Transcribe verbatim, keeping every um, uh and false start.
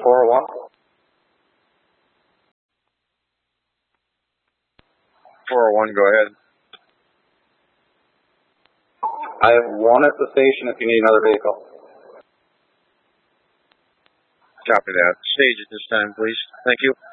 four oh one. four oh one, go ahead. I have one at the station if you need another vehicle. Copy that. Stage at this time, please. Thank you.